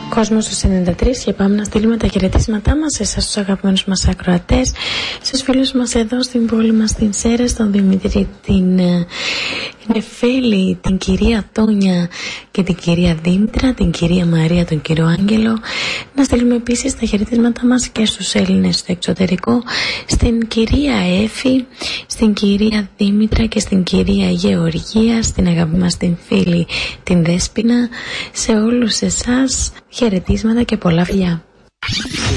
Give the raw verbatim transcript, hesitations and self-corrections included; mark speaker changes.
Speaker 1: Κόσμος του ενενήντα τρία και πάμε να στείλουμε τα χαιρετίσματά μας σε εσάς τους αγαπημένους μας ακροατές, στους φίλους μας εδώ στην πόλη μας, στην Σέρες, τον Δημήτρη, την Νεφέλη, την κυρία Τόνια και την κυρία Δήμητρα, την κυρία Μαρία, τον κύριο Άγγελο. Να στείλουμε επίσης τα χαιρετίσματά μας και στους Έλληνες στο εξωτερικό, στην κυρία Έφη, στην κυρία Δήμητρα και στην κυρία Γεωργία, στην αγάπη μας την φίλη την Δέσποινα, σε όλους εσάς χαιρετίσματα και πολλά φιλιά.